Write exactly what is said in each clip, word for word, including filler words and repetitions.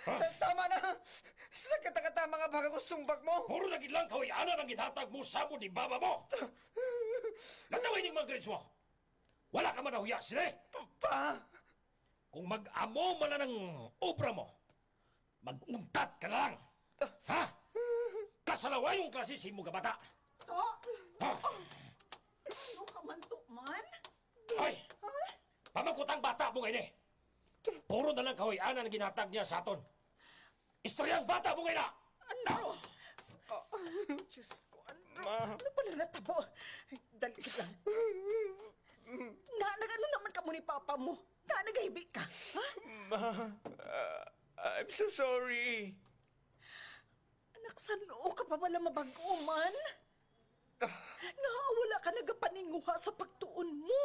Ha? Ta- Tama na! Sa kata-kata mga baga ko sumbak mo! Puro na lang kaway ana ng ginhatag mo sa mo di baba mo. Natawin yung mga grades mo. Wala ka man nahuya, sila. Pa! Kung mag-amo man na ng obra mo, mag-untat ka na lang. Ha? Kasalaway yung klase si mo ka bata. To? Ha? Ano ka man to man? Ay! Pamangkutang bata mo ngayon eh. Puro na lang kaway ana ng ginhatag niya sa aton. Istoryang bata mo ngayon na! Ano? Diyos ko, ano? Ano pala natabo? Ay, dali lang. Nga, nag-ano naman ka mo ni Papa mo? Nga, nag-ibig ka? Ha? Ma, uh, I'm so sorry. Anak, sano ka pa wala mabago man? Nga, wala ka nagapaninguha sa pagtuon mo.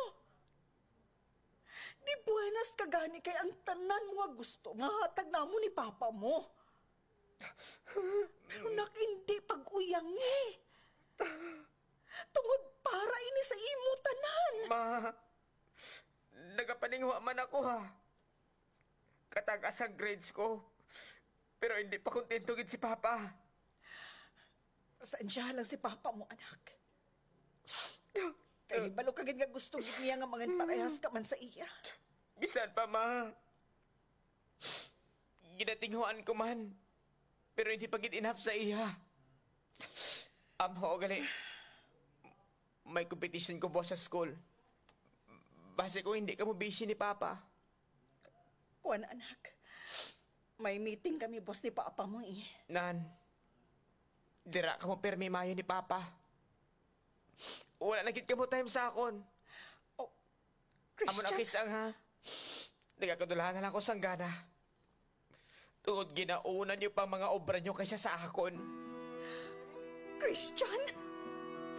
Di buenas ka gani kay ang tanan mo nga gusto nga hatag na mo ni Papa mo. Pero nak, hindi pag-uyangi. Tungod para ini sa imo tanan. Ma, nagapaningwa man ako ha. Katagas ang grades ko. Pero hindi pa kontento gid si Papa. Saan siya lang si Papa mo, anak? Kaya balo ka gid nga gusto gid niya nga mga parehas ka man sa iya. Bisan pa, ma. Ginatinghuan ko man. Pero hindi pa gid enough sa iya. Amho, gali. May competition ko po sa school. Base ko hindi ka mo busy ni Papa. Kuan, anak. May meeting kami, boss ni Papa mo eh. Nan, dira ka mo permi mayo ni Papa. Wala na gid ka mo time sa akon. Oh, Amo na Christian. kisang ha. Nagakadulahan na lang ko sang gana. Tungod ginaunan niyo pa mga obra niyo kaysa sa akon. Christian?